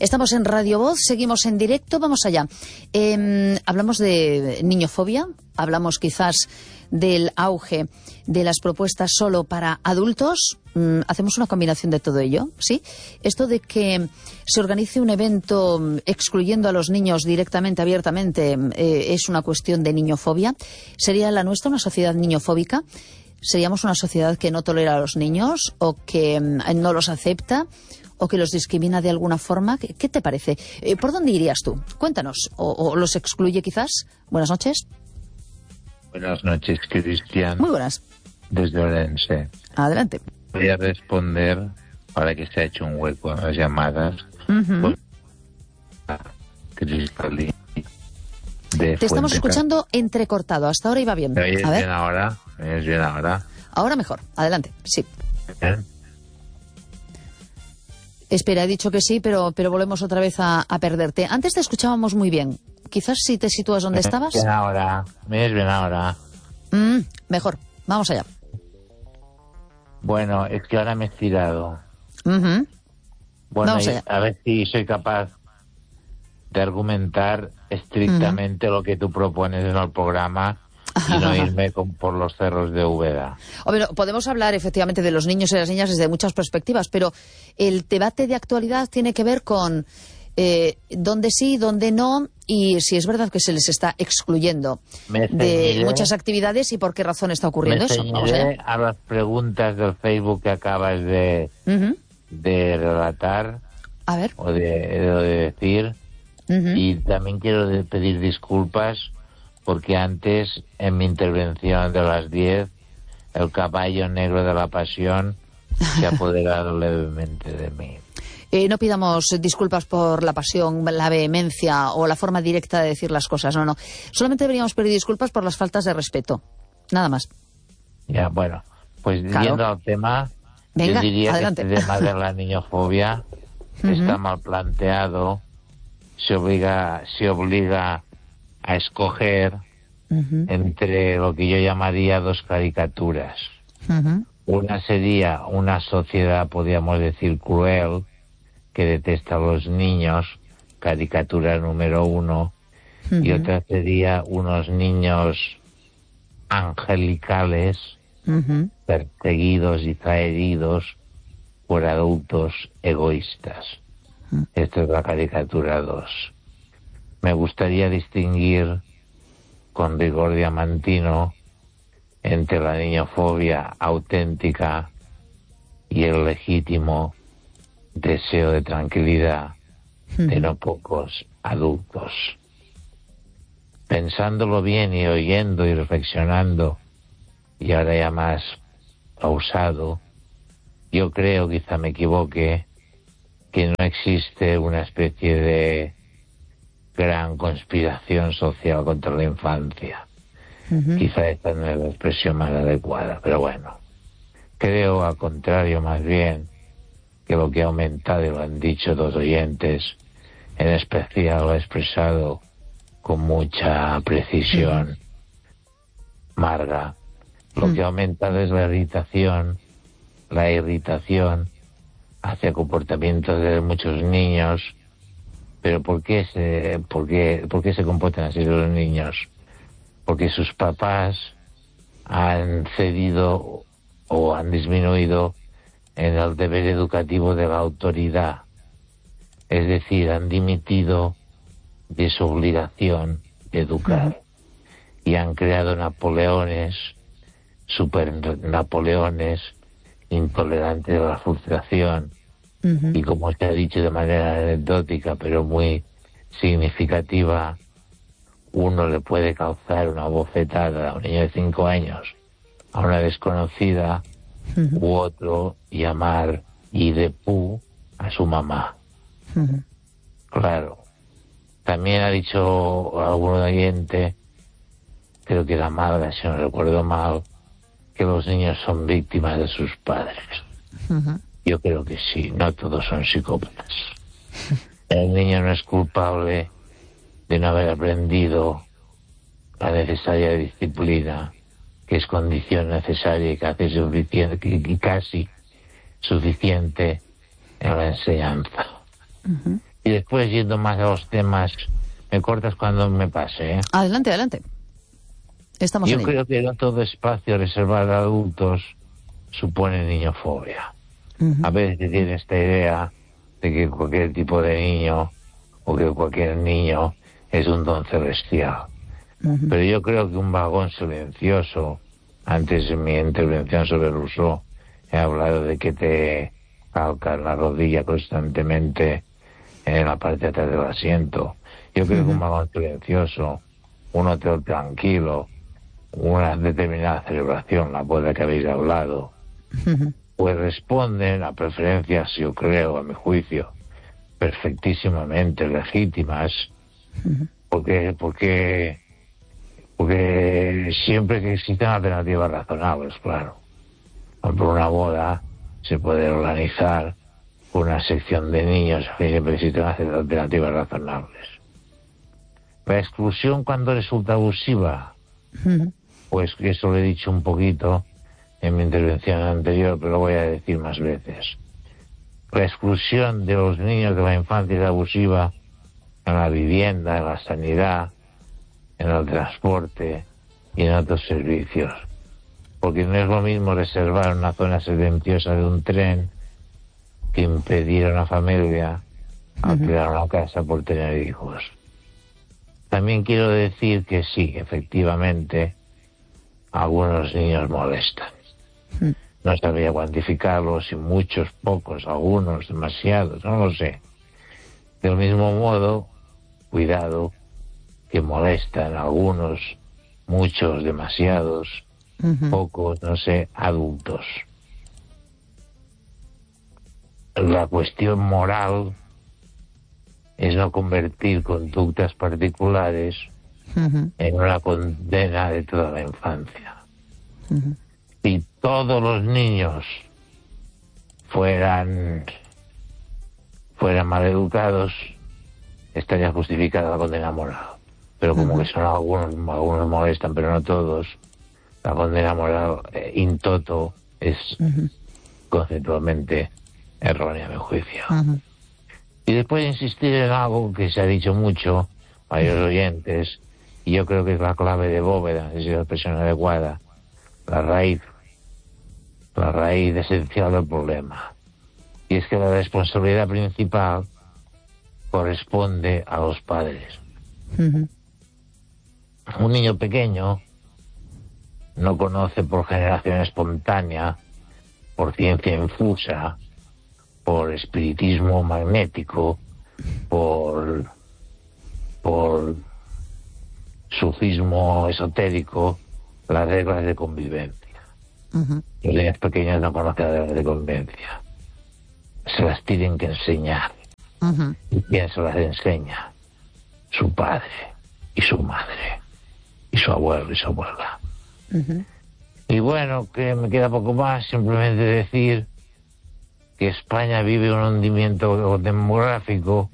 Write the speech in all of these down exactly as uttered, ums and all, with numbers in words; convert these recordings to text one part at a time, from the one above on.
Estamos en Radio Voz, seguimos en directo, vamos allá. Eh, hablamos de niñofobia, hablamos quizás del auge de las propuestas solo para adultos. Mm, hacemos una combinación de todo ello, ¿sí? Esto de que se organice un evento excluyendo a los niños directamente, abiertamente, eh, es una cuestión de niñofobia. ¿Sería la nuestra una sociedad niñofóbica? ¿Seríamos una sociedad que no tolera a los niños o que mm, no los acepta o que los discrimina de alguna forma? ¿Qué, qué te parece? Eh, ¿Por dónde irías tú? Cuéntanos. ¿O, o los excluye quizás? Buenas noches. Buenas noches, Cristian. Muy buenas. Desde Orense. Adelante. Voy a responder, para que se ha hecho un hueco en las llamadas, Uh-huh. con Cristalín de Te estamos Fuente escuchando entrecortado. Hasta ahora iba bien. ¿Me oyes A ver. bien ahora? ¿Me oyes bien ahora? Ahora mejor. Adelante. Sí. ¿Bien? Espera, he dicho que sí, pero, pero volvemos otra vez a, a perderte. Antes te escuchábamos muy bien. Quizás si te sitúas donde ¿Me oyes estabas. bien ahora? ¿Me oyes bien ahora? Mm, mejor. Vamos allá. Bueno, es que ahora me he estirado. Uh-huh. Bueno, Vamos y allá. a ver si soy capaz de argumentar estrictamente lo que tú propones en el programa y no irme con, por los cerros de Úbeda. Hombre, no, podemos hablar efectivamente de los niños y las niñas desde muchas perspectivas, pero el debate de actualidad tiene que ver con eh, dónde sí, dónde no, y si es verdad que se les está excluyendo Me de ceñiré- muchas actividades y por qué razón está ocurriendo Me eso. Vamos allá. ceñiré a las preguntas del Facebook que acabas de, Ujú. de relatar A ver. o de, de decir. Ujú. Y también quiero de- pedir disculpas porque antes, en mi intervención de las diez, el caballo negro de la pasión se ha apoderado levemente de mí. Eh, no pidamos disculpas por la pasión, la vehemencia o la forma directa de decir las cosas, no, no. Solamente deberíamos pedir disculpas por las faltas de respeto. Nada más. Ya, bueno, pues Claro. yendo al tema, Venga, yo diría adelante. que este tema de la niñofobia está mal planteado, se obliga, se obliga a escoger Ujú, entre lo que yo llamaría dos caricaturas. ujú, Una sería una sociedad, podríamos decir, cruel, que detesta a los niños, caricatura número uno, y ujú, otra sería unos niños angelicales, ujú. perseguidos y traídos por adultos egoístas. Esta es la caricatura dos. Me gustaría distinguir con rigor diamantino entre la niñofobia auténtica y el legítimo deseo de tranquilidad de no pocos adultos. Pensándolo bien y oyendo y reflexionando, y ahora ya más pausado, yo creo, quizá me equivoque, que no existe una especie de gran conspiración social contra la infancia. Ujú. Quizá esta no es la expresión más adecuada, pero bueno, creo al contrario más bien que lo que ha aumentado, y lo han dicho dos oyentes, en especial lo ha expresado con mucha precisión Marga, lo que ha aumentado es la irritación, la irritación hacia comportamientos de muchos niños. Pero ¿por qué se, por qué, por qué se comportan así los niños? Porque sus papás han cedido o han disminuido en el deber educativo de la autoridad. Es decir, han dimitido de su obligación de educar. Y han creado Napoleones, super Napoleones, intolerantes a la frustración. Ujú. Y como se ha dicho de manera anecdótica, pero muy significativa, uno le puede causar una bofetada a un niño de cinco años, a una desconocida, u otro llamar y de pu a su mamá. Ujú. Claro. También ha dicho algún oyente, creo que la madre, si no recuerdo mal, que los niños son víctimas de sus padres. Ujú. Yo creo que sí, no todos son psicópatas. El niño no es culpable de no haber aprendido la necesaria disciplina, que es condición necesaria y que hace suficiente, y casi suficiente en la enseñanza. Ujú. Y después, yendo más a los temas, me cortas cuando me pase, ¿eh? Adelante, adelante. Estamos Yo en creo ello. que no todo espacio reservado a adultos supone niñofobia. Uh-huh. A veces se tiene esta idea de que cualquier tipo de niño o que cualquier niño es un don celestial. Uh-huh. Pero yo creo que un vagón silencioso, antes en mi intervención sobre Rousseau, he hablado de que te calcan la rodilla constantemente en la parte de atrás del asiento. Yo creo uh-huh. que un vagón silencioso, un hotel tranquilo, una determinada celebración, la boda que habéis hablado, uh-huh. pues responden a preferencias, yo creo, a mi juicio, perfectísimamente legítimas, uh-huh. porque, porque, porque siempre que existan alternativas razonables, claro. Por una boda se puede organizar una sección de niños que siempre existen alternativas razonables. La exclusión cuando resulta abusiva, uh-huh. pues eso lo he dicho un poquito en mi intervención anterior, pero lo voy a decir más veces. La exclusión de los niños de la infancia es abusiva en la vivienda, en la sanidad, en el transporte y en otros servicios. Porque no es lo mismo reservar una zona silenciosa de un tren que impedir a una familia alquilar uh-huh. una casa por tener hijos. También quiero decir que sí, efectivamente, algunos niños molestan. Uh-huh. No sabría cuantificarlos, si muchos, pocos, algunos, demasiados, no lo sé. Del mismo modo, cuidado, que molestan algunos, muchos, demasiados, uh-huh. pocos, no sé, adultos. La cuestión moral es no convertir conductas particulares uh-huh. en una condena de toda la infancia. Uh-huh. Si todos los niños fueran fueran maleducados, estaría justificada la condena moral. Pero como uh-huh. que son algunos, algunos molestan, pero no todos, la condena moral eh, in toto es uh-huh. conceptualmente errónea, a mi juicio. Uh-huh. Y después insistir en algo que se ha dicho mucho, varios uh-huh. oyentes, y yo creo que es la clave de bóveda, es la expresión adecuada, la raíz, la raíz esencial del problema. Y es que la responsabilidad principal corresponde a los padres. Uh-huh. Un niño pequeño no conoce por generación espontánea, por ciencia infusa, por espiritismo magnético, por, por sufismo esotérico, las reglas de convivencia. Uh-huh. Los niños pequeños no conocen las reglas de convivencia. Se las tienen que enseñar. Uh-huh. ¿Y quién se las enseña? Su padre y su madre y su abuelo y su abuela. Uh-huh. Y bueno, que me queda poco más, simplemente decir que España vive un hundimiento demográfico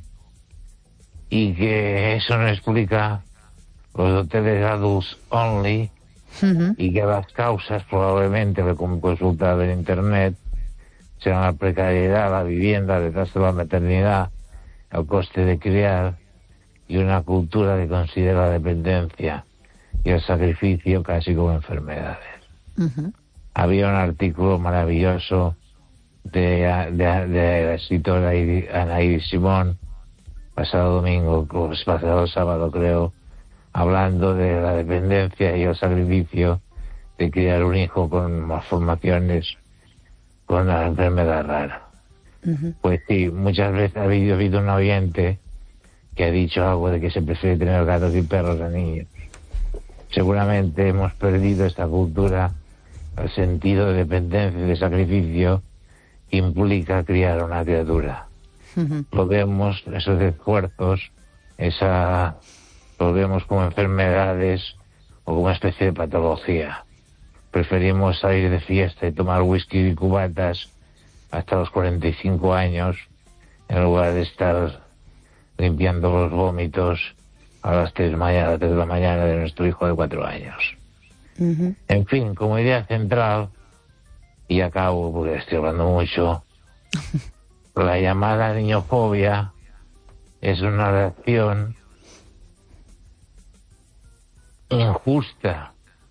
y que eso no explica los hoteles adults only, uh-huh. y que las causas probablemente, como consultado en internet, serán la precariedad, la vivienda, el retraso de la maternidad, el coste de criar y una cultura que considera la dependencia y el sacrificio casi como enfermedades. Uh-huh. Había un artículo maravilloso de, de, de la escritora Anaí Simón, pasado domingo, pues pasado sábado creo, hablando de la dependencia y el sacrificio de criar un hijo con malformaciones, con una enfermedad rara. Uh-huh. Pues sí, muchas veces ha habido, ha habido un oyente que ha dicho algo de que se prefiere tener gatos y perros a niños. Seguramente hemos perdido esta cultura, el sentido de dependencia y de sacrificio que implica criar una criatura. Uh-huh. Lo vemos, esos esfuerzos, esa, lo vemos como enfermedades o como una especie de patología. Preferimos salir de fiesta y tomar whisky y cubatas hasta los cuarenta y cinco años en lugar de estar limpiando los vómitos a las tres de la mañana de nuestro hijo de cuatro años. Uh-huh. En fin, como idea central, y acabo porque estoy hablando mucho, la llamada niñofobia es una reacción injusta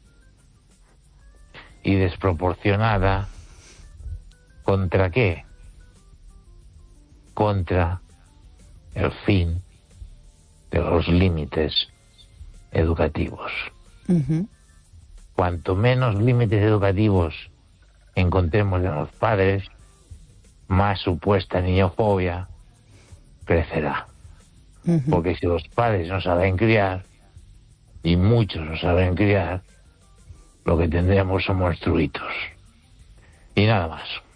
y desproporcionada. ¿Contra qué? Contra el fin de los límites educativos. Uh-huh. Cuanto menos límites educativos encontremos en los padres, más supuesta niñofobia crecerá. Uh-huh. Porque si los padres no saben criar, y muchos no saben criar, lo que tendremos son monstruitos. Y nada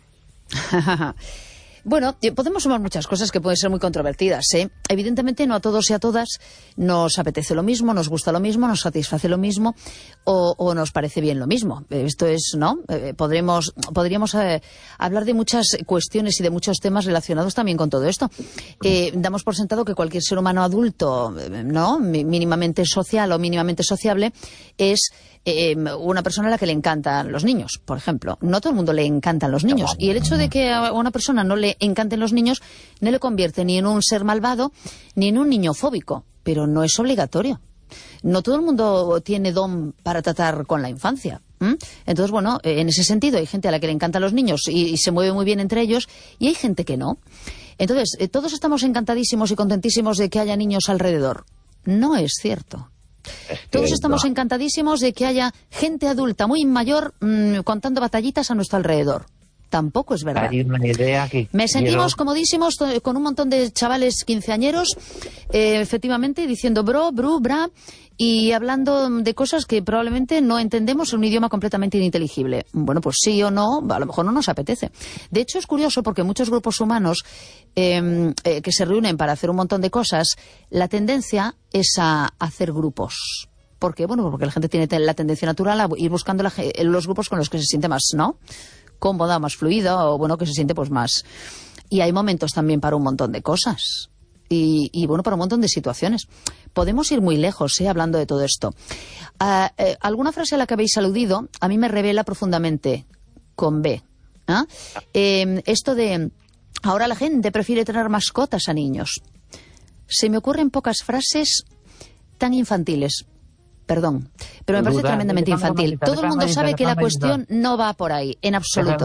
más. Bueno, podemos sumar muchas cosas que pueden ser muy controvertidas, ¿eh? Evidentemente no a todos y a todas nos apetece lo mismo, nos gusta lo mismo, nos satisface lo mismo o, o nos parece bien lo mismo. Esto es, ¿no? Eh, podremos, podríamos eh, hablar de muchas cuestiones y de muchos temas relacionados también con todo esto. Eh, damos por sentado que cualquier ser humano adulto, ¿no? Mínimamente social o mínimamente sociable es Eh, una persona a la que le encantan los niños, por ejemplo. No a todo el mundo le encantan los niños. Y el hecho de que a una persona no le encanten los niños no le convierte ni en un ser malvado ni en un niño fóbico. Pero no es obligatorio. No todo el mundo tiene don para tratar con la infancia. ¿Mm? Entonces, bueno, en ese sentido hay gente a la que le encantan los niños y, y se mueve muy bien entre ellos, y hay gente que no. Entonces, eh, todos estamos encantadísimos y contentísimos de que haya niños alrededor. No es cierto. Todos estamos encantadísimos de que haya gente adulta muy mayor mmm, contando batallitas a nuestro alrededor. Tampoco es verdad. Hay una idea que Me sentimos quiero... comodísimos con un montón de chavales quinceañeros, eh, efectivamente, diciendo bro, bru, bra, y hablando de cosas que probablemente no entendemos en un idioma completamente ininteligible. Bueno, pues sí o no, a lo mejor no nos apetece. De hecho, es curioso porque muchos grupos humanos eh, eh, que se reúnen para hacer un montón de cosas, la tendencia es a hacer grupos. ¿Por qué? Bueno, porque la gente tiene la tendencia natural a ir buscando la, los grupos con los que se siente más, ¿no?, cómoda, más fluida, o bueno, que se siente pues más. Y hay momentos también para un montón de cosas. Y, y bueno, para un montón de situaciones. Podemos ir muy lejos, ¿eh?, hablando de todo esto. Uh, eh, alguna frase a la que habéis aludido a mí me revela profundamente, con B. ¿eh? Eh, esto de, ahora la gente prefiere tener mascotas a niños. Se me ocurren pocas frases tan infantiles. Perdón, pero me parece tremendamente infantil. Todo el mundo sabe que la cuestión no va por ahí, en absoluto.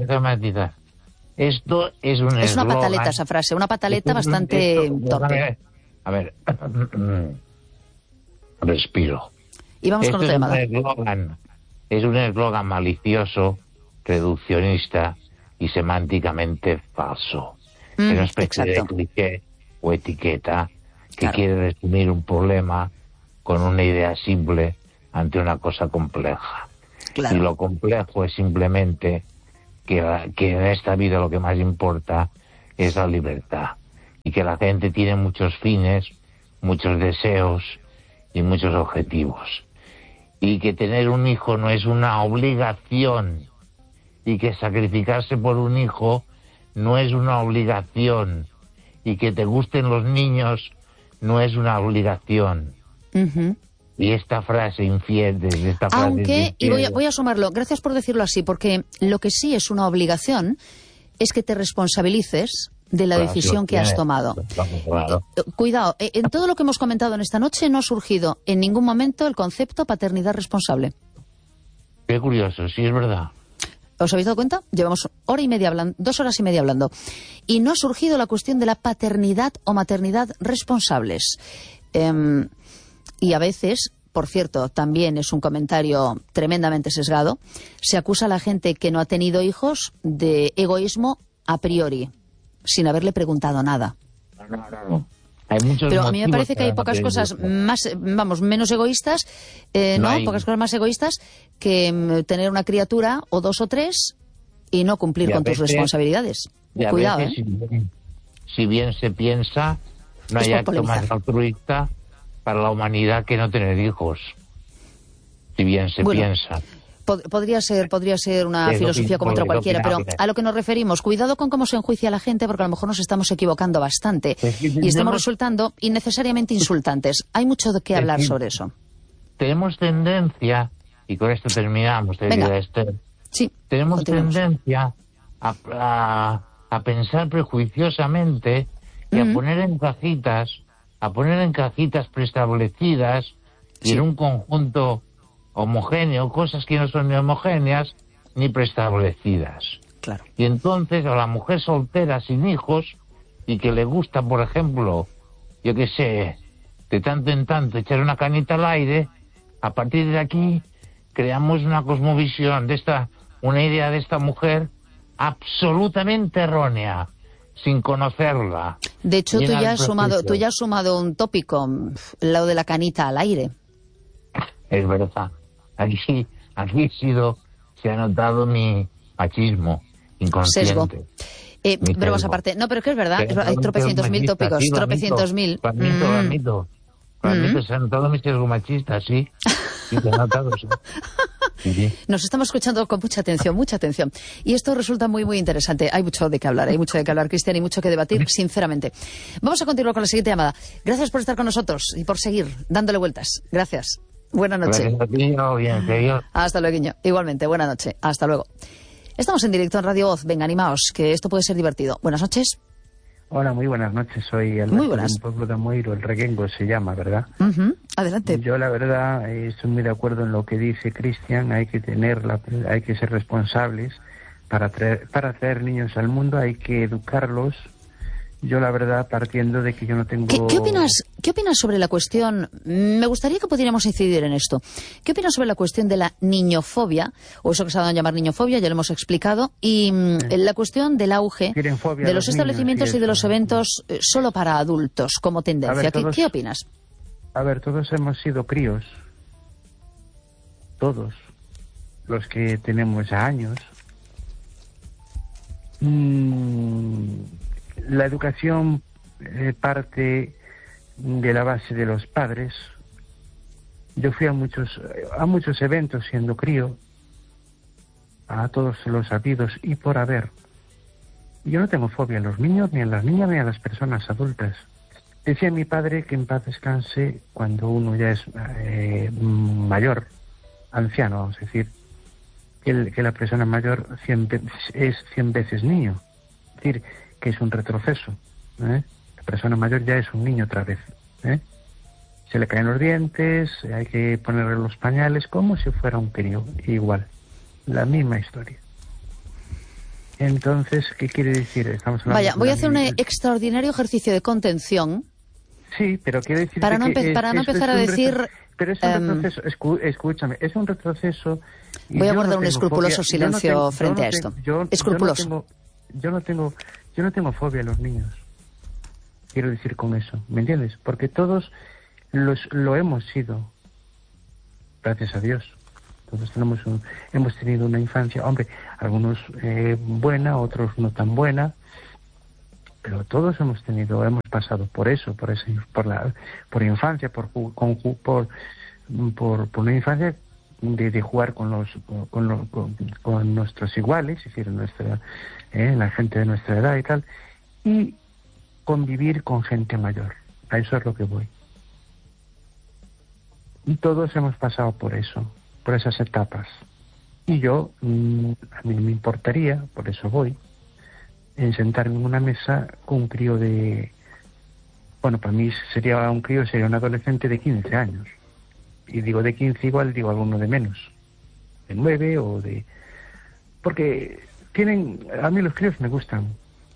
Esto es un Es una pataleta esa frase, una pataleta bastante torpe. A ver, respiro. Y vamos con otra llamada. Es un eslogan malicioso, reduccionista y semánticamente falso. Mm, es una especie exacto. de cliché o etiqueta que Claro. quiere resumir un problema con una idea simple ante una cosa compleja. Claro. Y lo complejo es simplemente que, la, que en esta vida lo que más importa es la libertad. Y que la gente tiene muchos fines, muchos deseos y muchos objetivos. Y que tener un hijo no es una obligación. Y que sacrificarse por un hijo no es una obligación. Y que te gusten los niños no es una obligación. Uh-huh. Y esta frase infiel, de esta frase Aunque, y voy a, infiel, voy a sumarlo, gracias por decirlo así, porque lo que sí es una obligación es que te responsabilices de la claro, decisión sí, que has tiene, tomado. claro. Eh, Cuidado, eh, en todo lo que hemos comentado en esta noche no ha surgido en ningún momento el concepto paternidad responsable. Qué curioso, sí es verdad. ¿Os habéis dado cuenta? Llevamos hora y media hablando, dos horas y media hablando. Y no ha surgido la cuestión de la paternidad o maternidad responsables. Eh, y a veces, por cierto, también es un comentario tremendamente sesgado, se acusa a la gente que no ha tenido hijos de egoísmo a priori, sin haberle preguntado nada. No, no, no. Hay muchos Pero a mí me motivos parece que hay para pocas no cosas tener hijos. más, vamos, menos egoístas, eh, No ¿no? hay- Pocas cosas más egoístas que mm, tener una criatura o dos o tres y no cumplir Y a con tus veces- responsabilidades. Y a Cuidado, veces, ¿eh? si, bien, si bien se piensa, no Es hay por acto polemizar. más altruista para la humanidad que no tener hijos. Si bien se Bueno, piensa. Pod- Podría ser, podría ser una Es lo filosofía que- como otra es lo que cualquiera, pero habla. a lo que nos referimos, cuidado con cómo se enjuicia la gente, porque a lo mejor nos estamos equivocando bastante Es que y estamos tenemos- resultando innecesariamente insultantes. Hay mucho de qué Es hablar que- sobre eso. Tenemos tendencia, y con esto terminamos, te Venga. diría, Esther, Sí, tenemos continuemos. tendencia a, a, a pensar prejuiciosamente y Mm. a poner en cajitas, a poner en cajitas preestablecidas y Sí. en un conjunto homogéneo, cosas que no son ni homogéneas ni preestablecidas. Claro. Y entonces a la mujer soltera sin hijos y que le gusta, por ejemplo, yo qué sé, de tanto en tanto echar una canita al aire, a partir de aquí creamos una cosmovisión de esta, una idea de esta mujer absolutamente errónea, sin conocerla. De hecho, tú llena ya de has sumado, tú prejuicios. ya has sumado un tópico, lo de la canita al aire. Es verdad. Aquí, aquí he sido, se ha notado mi machismo Sesgo. inconsciente. Eh, Mi bromas sesgo. aparte. No, pero que es verdad, Se ha notado hay mi tropecientos sesgo mil machista, tópicos, sí, lo admito, tropecientos mil. Lo admito, lo Mm. admito. Lo admito, Mm. se ha notado mi sesgo machista, sí. Sí, se ha notado, sí. Sí, sí. Nos estamos escuchando con mucha atención, mucha atención. Y esto resulta muy, muy interesante. Hay mucho de qué hablar, hay mucho de qué hablar, Cristian, y mucho que debatir, sinceramente. Vamos a continuar con la siguiente llamada. Gracias por estar con nosotros y por seguir dándole vueltas. Gracias. Buenas noches. Gracias a ti, audiencia. Hasta luego, Guiño. Igualmente, buena noche. Hasta luego. Estamos en directo en Radio Voz. Venga, animaos, que esto puede ser divertido. Buenas noches. Hola, muy buenas noches. Soy el Muy buenas. de un pueblo de Moiro, el Requengo se llama, ¿verdad? Uh-huh. Adelante. Yo la verdad eh, estoy muy de acuerdo en lo que dice Cristian. Hay que tener, la, hay que ser responsables para traer, para traer niños al mundo. Hay que educarlos. Yo la verdad, partiendo de que yo no tengo... ¿Qué, qué opinas, ¿Qué opinas sobre la cuestión? Me gustaría que pudiéramos incidir en esto. ¿Qué opinas sobre la cuestión de la niñofobia, o eso que se ha dado a llamar niñofobia, ya lo hemos explicado, y mm, la cuestión del auge Tienen fobia de a los los establecimientos niños y y de eso. los eventos eh, solo para adultos como tendencia? A ver, ¿Qué, todos- ¿Qué opinas? A ver, todos hemos sido críos. Todos. Los que tenemos años. Mm, la educación eh, parte de la base de los padres. Yo fui a muchos, a muchos eventos siendo crío. A todos los habidos y por haber. Yo no tengo fobia a los niños, ni a las niñas, ni a las personas adultas. Decía mi padre que en paz descanse cuando uno ya es eh, mayor, anciano, vamos a decir, que, el- que la persona mayor cien ve- es cien veces niño. Es decir, que es un retroceso. ¿eh? La persona mayor ya es un niño otra vez. ¿eh? Se le caen los dientes, hay que ponerle los pañales como si fuera un crío, igual. La misma historia. Entonces, ¿qué quiere decir? Estamos hablando Vaya, de voy a una hacer un niña- extraordinario ejercicio de contención. Sí, pero quiero decir Para no que empe- es- para no eso empezar es a un decir, retro- pero es un em, retroceso, escu- escúchame, es un retroceso. y Voy a yo no guardar un tengo escrupuloso fobia- yo no silencio tengo- yo frente no a tengo- esto. yo- yo Escrupuloso. no tengo, yo no tengo, yo no tengo fobia a los niños. Quiero decir con eso, ¿me entiendes? Porque todos los lo hemos sido, gracias a Dios. Todos tenemos un, hemos tenido una infancia, hombre, algunos eh, buena, otros no tan buena, pero todos hemos tenido, hemos pasado por eso, por ese, por la, por infancia, por ju- con ju- por, por, por una infancia de, de jugar con los, con, lo- con, con nuestros iguales, es decir, nuestra, eh, la gente de nuestra edad y tal, y convivir con gente mayor. A eso es lo que voy. Y todos hemos pasado por eso, por esas etapas. Y yo, mm, a mí no me importaría, por eso voy, en sentarme en una mesa con un crío de... Bueno, para mí sería un crío, sería un adolescente de quince años. Y digo de quince igual, digo alguno de menos. De nueve o de... Porque tienen... A mí los críos me gustan.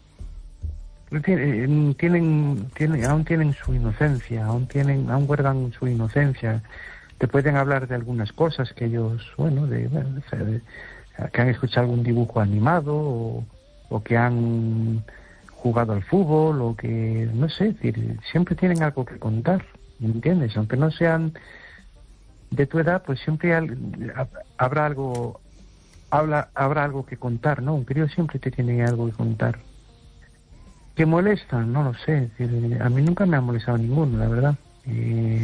Tienen, tienen, tienen, aún tienen su inocencia, aún tienen, aún guardan su inocencia. Te pueden hablar de algunas cosas que ellos, bueno, de, bueno, de- de- que han escuchado algún dibujo animado o, o que han jugado al fútbol o que, no sé, es decir, siempre tienen algo que contar, ¿me entiendes? Aunque no sean de tu edad, pues siempre al- habrá algo, habla, habrá algo que contar, ¿no? Un crío siempre te tiene algo que contar. ¿Que molestan? No lo sé. Es decir, a mí nunca me ha molestado ninguno, la verdad. Eh,